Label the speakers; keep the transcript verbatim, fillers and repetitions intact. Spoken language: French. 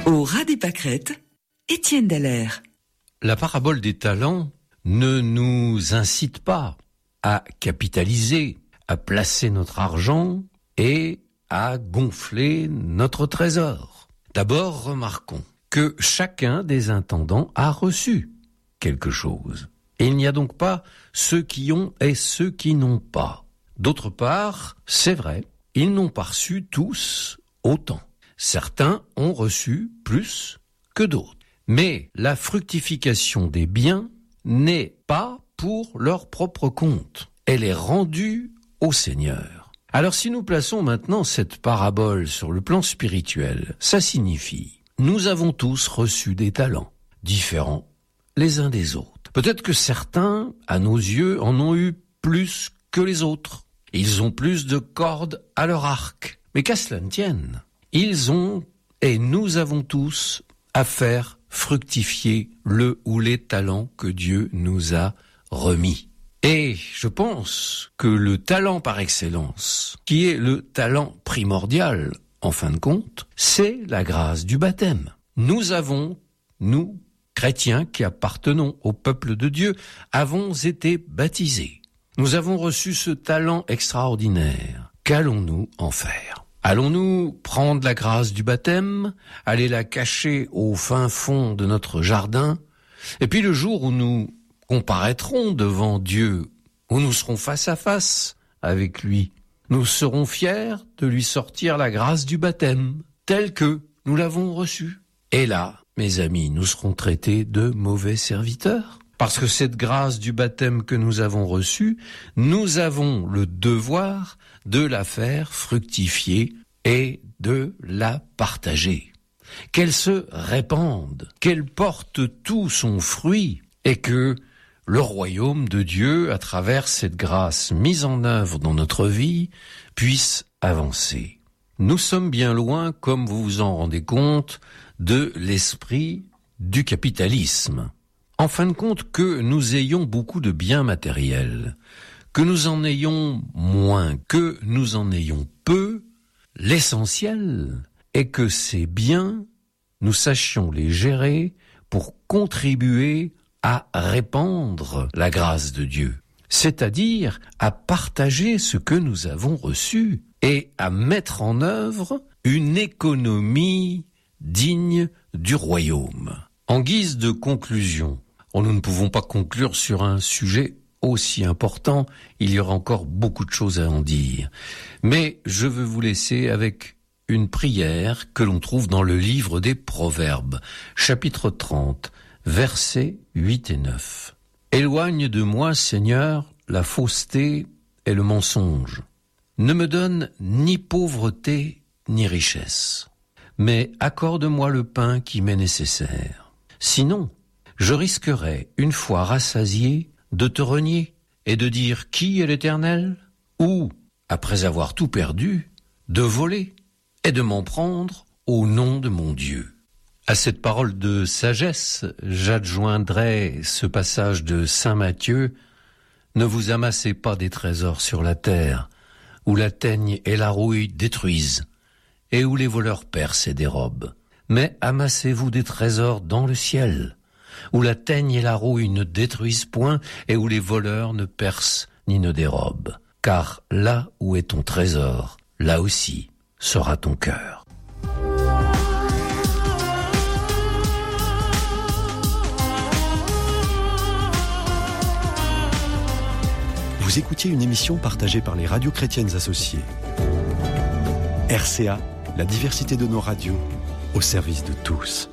Speaker 1: Au ras des pâquerettes, Étienne Dallaire.
Speaker 2: La parabole des talents ne nous incite pas à capitaliser, à placer notre argent et à gonfler notre trésor. D'abord, remarquons que chacun des intendants a reçu quelque chose. Et il n'y a donc pas ceux qui ont et ceux qui n'ont pas. D'autre part, c'est vrai, ils n'ont pas reçu tous autant. Certains ont reçu plus que d'autres. Mais la fructification des biens n'est pas pour leur propre compte. Elle est rendue au Seigneur. Alors si nous plaçons maintenant cette parabole sur le plan spirituel, ça signifie, nous avons tous reçu des talents, différents les uns des autres. Peut-être que certains, à nos yeux, en ont eu plus que les autres. Ils ont plus de cordes à leur arc. Mais qu'à cela ne tienne, ils ont, et nous avons tous, à faire fructifier le ou les talents que Dieu nous a remis. Et je pense que le talent par excellence, qui est le talent primordial, en fin de compte, c'est la grâce du baptême. Nous avons, nous, chrétiens qui appartenons au peuple de Dieu, avons été baptisés. Nous avons reçu ce talent extraordinaire. Qu'allons-nous en faire ? Allons-nous prendre la grâce du baptême, aller la cacher au fin fond de notre jardin, et puis le jour où nous comparaîtrons devant Dieu, où nous serons face à face avec lui, nous serons fiers de lui sortir la grâce du baptême, telle que nous l'avons reçue. Et là, mes amis, nous serons traités de mauvais serviteurs. Parce que cette grâce du baptême que nous avons reçue, nous avons le devoir de la faire fructifier et de la partager. Qu'elle se répande, qu'elle porte tout son fruit et que le royaume de Dieu, à travers cette grâce mise en œuvre dans notre vie, puisse avancer. Nous sommes bien loin, comme vous vous en rendez compte, de l'esprit du capitalisme. En fin de compte, que nous ayons beaucoup de biens matériels, que nous en ayons moins, que nous en ayons peu, l'essentiel est que ces biens, nous sachions les gérer pour contribuer à répandre la grâce de Dieu, c'est-à-dire à partager ce que nous avons reçu et à mettre en œuvre une économie digne du royaume. En guise de conclusion, nous ne pouvons pas conclure sur un sujet aussi important, il y aura encore beaucoup de choses à en dire. Mais je veux vous laisser avec une prière que l'on trouve dans le livre des Proverbes, chapitre trente, versets huit et neuf. « Éloigne de moi, Seigneur, la fausseté et le mensonge. Ne me donne ni pauvreté ni richesse, mais accorde-moi le pain qui m'est nécessaire. Sinon, je risquerais, une fois rassasié, de te renier et de dire qui est l'Éternel, ou, après avoir tout perdu, de voler et de m'en prendre au nom de mon Dieu. » À cette parole de sagesse, j'adjoindrai ce passage de saint Matthieu. « Ne vous amassez pas des trésors sur la terre, où la teigne et la rouille détruisent, et où les voleurs percent et dérobent. Mais amassez-vous des trésors dans le ciel, où la teigne et la rouille ne détruisent point, et où les voleurs ne percent ni ne dérobent. Car là où est ton trésor, là aussi sera ton cœur. »
Speaker 3: Vous écoutiez une émission partagée par les radios chrétiennes associées. R C A, la diversité de nos radios, au service de tous.